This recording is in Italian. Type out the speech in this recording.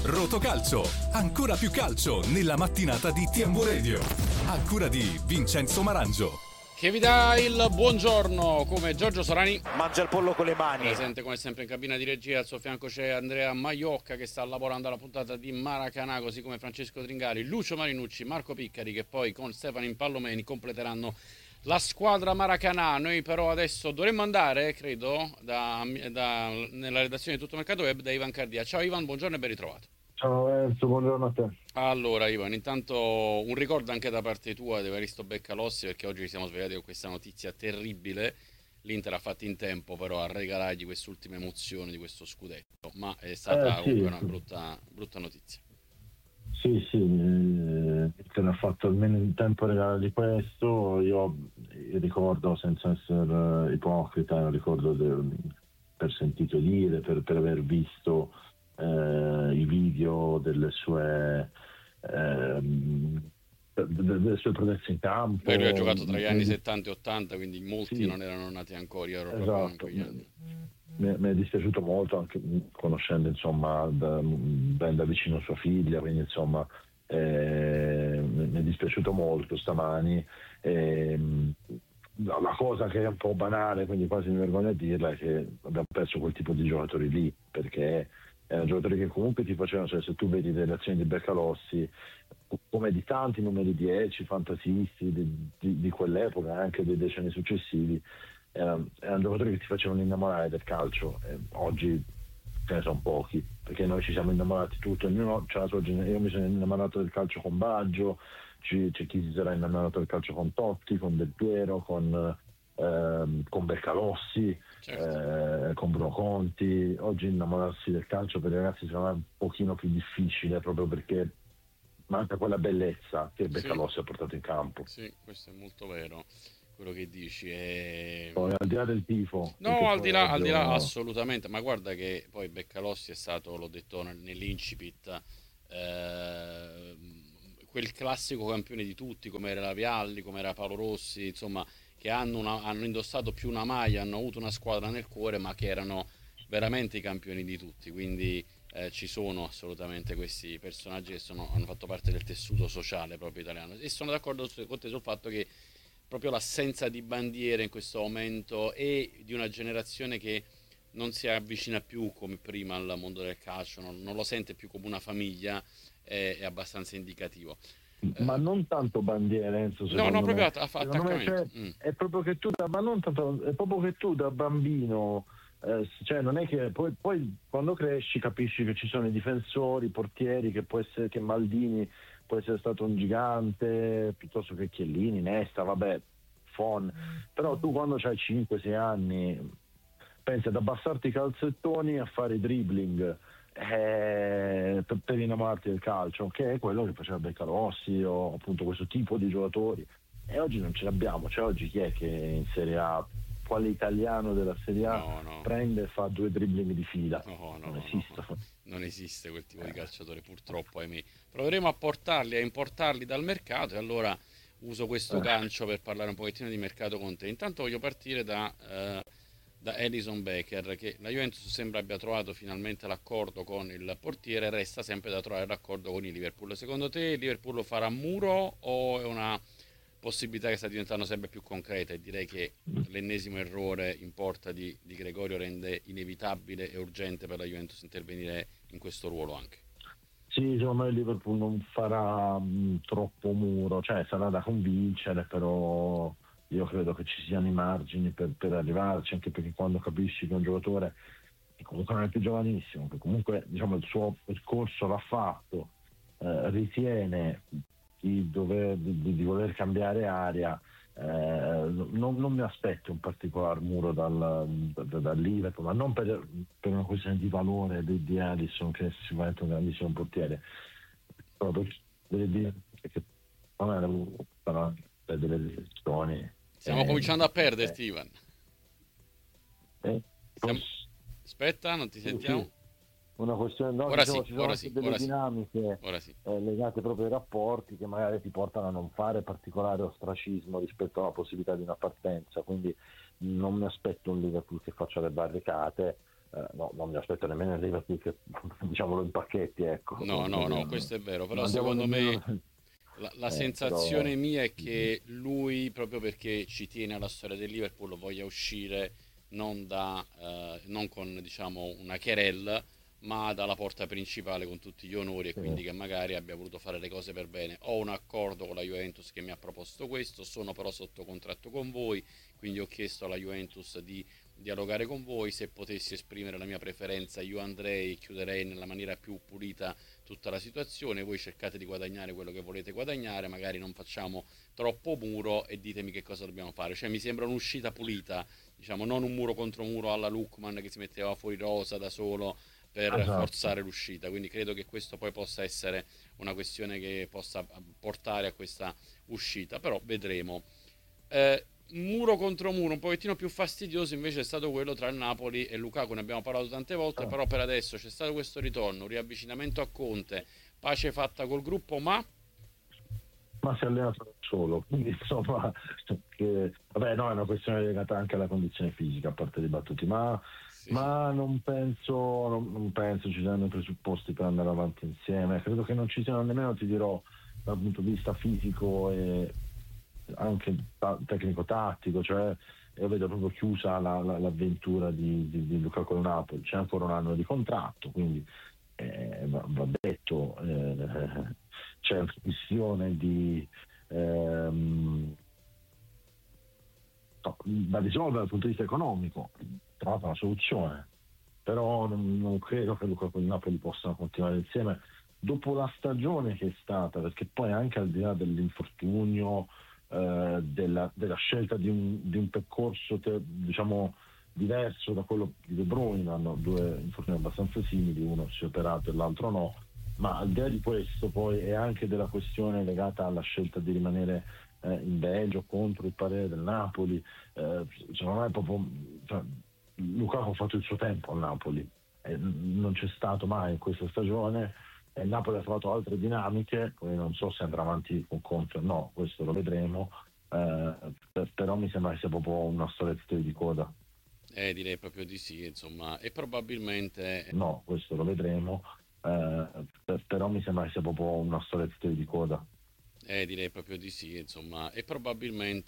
Rotocalcio, ancora più calcio nella mattinata di TMW Radio. A cura di Vincenzo Marangio. Che vi dà il buongiorno come Giorgio Sorani. Mangia il pollo con le mani. Presente come sempre in cabina di regia, al suo fianco c'è Andrea Maiocca che sta lavorando alla puntata di Maracanà, così come Francesco Tringali, Lucio Marinucci, Marco Piccari, che poi con Stefano Impallomeni completeranno la squadra Maracanà. Noi però adesso dovremmo andare, credo, nella redazione di Tutto Mercato Web da Ivan Cardia. Ciao Ivan, buongiorno e ben ritrovato. Ciao Enzo, buongiorno a te. Allora Ivan, intanto un ricordo anche da parte tua di Evaristo Beccalossi, perché oggi ci siamo svegliati con questa notizia terribile. L'Inter ha fatto in tempo però a regalargli quest'ultima emozione di questo scudetto, ma è stata comunque una brutta notizia. Sì, l'Inter ha fatto almeno in tempo a regalargli questo. Io ricordo, senza essere ipocrita, ricordo per sentito dire, per aver visto i video delle sue proteste in campo. Poi lui ha giocato tra gli anni 70 e 80, quindi molti non erano nati ancora, io ero proprio in quegli anni. Mi è dispiaciuto molto, anche conoscendo insomma ben da vicino sua figlia, quindi insomma mi è dispiaciuto molto stamani. La cosa che è un po' banale, quindi quasi mi vergogno a dirla, è che abbiamo perso quel tipo di giocatori lì, perché erano giocatori che comunque ti facevano, cioè se tu vedi le azioni di Beccalossi, come di tanti numeri 10 fantasisti di quell'epoca, anche dei decenni successivi, erano giocatori che ti facevano innamorare del calcio. Oggi ce ne sono pochi, perché noi ci siamo innamorati tutti, ognuno c'ha la sua generazione. Io mi sono innamorato del calcio con Baggio, c'è chi si sarà innamorato del calcio con Totti, con Del Piero, con Beccalossi, certo, con Bruno Conti. Oggi innamorarsi del calcio per i ragazzi sarà un pochino più difficile, proprio perché manca quella bellezza che Beccalossi ha portato in campo. Sì, questo è molto vero, quello che dici. Poi al di là del tifo, no, al di là assolutamente, ma guarda che poi Beccalossi è stato, l'ho detto nell'incipit, quel classico campione di tutti, come era la Vialli, come era Paolo Rossi, insomma, che hanno indossato più una maglia, hanno avuto una squadra nel cuore, ma che erano veramente i campioni di tutti. Quindi ci sono assolutamente questi personaggi che hanno fatto parte del tessuto sociale proprio italiano, e sono d'accordo con te sul fatto che proprio l'assenza di bandiere in questo momento e di una generazione che non si avvicina più come prima al mondo del calcio, non lo sente più come una famiglia, è abbastanza indicativo. Ma non tanto bandiere, Enzo, no, proprio attaccamento. È proprio che tu è proprio che tu da bambino, cioè non è che poi quando cresci capisci che ci sono i difensori, i portieri, che può essere che Maldini può essere stato un gigante, piuttosto che Chiellini, Nesta, vabbè, Fon. Però tu quando hai 5-6 anni pensi ad abbassarti i calzettoni a fare dribbling per innamorarti del calcio, che è quello che faceva Beccalossi o appunto questo tipo di giocatori. E oggi non ce l'abbiamo. Cioè oggi chi è che in Serie A, quale italiano della Serie A prende e fa 2 dribbling di fila? Non esiste. Non esiste quel tipo di calciatore, purtroppo, ahimè. Proveremo a importarli dal mercato, e allora uso questo gancio per parlare un pochettino di mercato con te. Intanto voglio partire da Alisson Becker, che la Juventus sembra abbia trovato finalmente l'accordo con il portiere. Resta sempre da trovare l'accordo con il Liverpool. Secondo te il Liverpool lo farà a muro o è una possibilità che sta diventando sempre più concreta? E direi che l'ennesimo errore in porta di Gregorio rende inevitabile e urgente per la Juventus intervenire in questo ruolo anche. Sì, secondo me il Liverpool non farà troppo muro, cioè sarà da convincere, però io credo che ci siano i margini per arrivarci, anche perché quando capisci che un giocatore, che comunque non è più giovanissimo, che comunque diciamo il suo percorso l'ha fatto, ritiene di voler cambiare aria, non mi aspetto un particolar muro dal Liverpool, ma non per una questione di valore di Alisson, che è sicuramente un grandissimo portiere, proprio perché saranno delle decisioni. Stiamo cominciando a perderti, Ivan. Aspetta, non ti sentiamo. Sì. Una questione, ora ci sono sì, delle dinamiche sì. legate proprio ai rapporti che magari ti portano a non fare particolare ostracismo rispetto alla possibilità di una partenza, quindi non mi aspetto un Liverpool che faccia le barricate, no, non mi aspetto nemmeno il Liverpool che diciamolo in pacchetti, ecco. No, questo è vero, però Non andiamo secondo me nemmeno... la però... sensazione mia è che lui, proprio perché ci tiene alla storia del Liverpool, voglia uscire non con diciamo una querelle, ma dalla porta principale con tutti gli onori e Sì. quindi che magari abbia voluto fare le cose per bene. Ho un accordo con la Juventus che mi ha proposto questo, sono però sotto contratto con voi, quindi ho chiesto alla Juventus di dialogare con voi. Se potessi esprimere la mia preferenza, io andrei, chiuderei nella maniera più pulita tutta la situazione, voi cercate di guadagnare quello che volete guadagnare, magari non facciamo troppo muro e ditemi che cosa dobbiamo fare. Cioè mi sembra un'uscita pulita, diciamo, non un muro contro muro alla Lookman che si metteva fuori rosa da solo per Esatto. forzare l'uscita, quindi credo che questo poi possa essere una questione che possa portare a questa uscita, però vedremo. Muro contro muro un pochettino più fastidioso invece è stato quello tra il Napoli e Lukaku, ne abbiamo parlato tante volte, Ah, però per adesso c'è stato questo ritorno, un riavvicinamento a Conte, pace fatta col gruppo, ma ma si è allenato da solo, quindi insomma, vabbè, no, è una questione legata anche alla condizione fisica, a parte i battuti, sì, ma non penso ci siano i presupposti per andare avanti insieme. Credo che non ci siano nemmeno, ti dirò, dal punto di vista fisico e anche tecnico-tattico, cioè io vedo proprio chiusa l'avventura di Lukaku col Napoli. C'è ancora un anno di contratto, quindi va detto, c'è una questione ehm, da risolvere dal punto di vista economico, trovata una soluzione, però non credo che Lukaku e il Napoli possano continuare insieme dopo la stagione che è stata, perché poi anche al di là dell'infortunio, della scelta di un percorso diciamo diverso da quello di De Bruyne, hanno due infortuni abbastanza simili, uno si è operato e l'altro no, ma al di là di questo poi è anche della questione legata alla scelta di rimanere in Belgio contro il parere del Napoli. Secondo me è proprio, cioè, Lukaku ha fatto il suo tempo al Napoli, non c'è stato mai in questa stagione, e il Napoli ha trovato altre dinamiche, poi non so se andrà avanti con Conte o no, questo lo vedremo, però mi sembra che sia proprio una storia di coda. direi proprio di sì, insomma, e probabilmente No, questo lo vedremo, però mi sembra che sia proprio una storia di coda. direi proprio di sì, insomma, e probabilmente